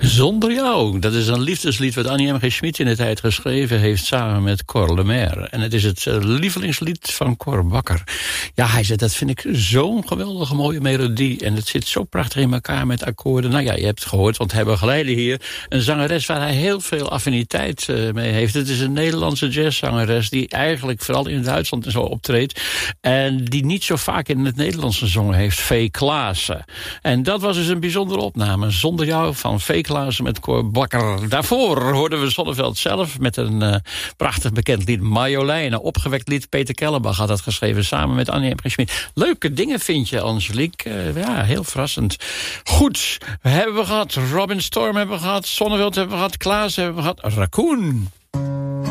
Zonder jou. Dat is een liefdeslied wat Annie M.G. Schmid in de tijd geschreven heeft samen met Cor Lemaire. En het is het lievelingslied van Cor Bakker. Ja, hij zei, dat vind ik zo'n geweldige mooie melodie. En het zit zo prachtig in elkaar met akkoorden. Nou ja, je hebt het gehoord, want we begeleiden hier een zangeres waar hij heel veel affiniteit mee heeft. Het is een Nederlandse jazzzangeres die eigenlijk vooral in Duitsland en zo optreedt. En die niet zo vaak in het Nederlands gezongen heeft. Vee Klaassen. En dat was dus een bijzondere opname. Zonder jou van Vee Klaassen met Cor Bakker. Daarvoor hoorden we Zonneveld zelf met een prachtig bekend lied Marjolein. Een opgewekt lied. Peter Kellenbach had dat geschreven samen met Annie M.G. Schmid. Leuke dingen vind je, Angelique. Ja, heel verrassend. Goed, hebben we gehad. Robin Storm hebben we gehad. Zonneveld hebben we gehad. Klaas hebben we gehad. Raccoon.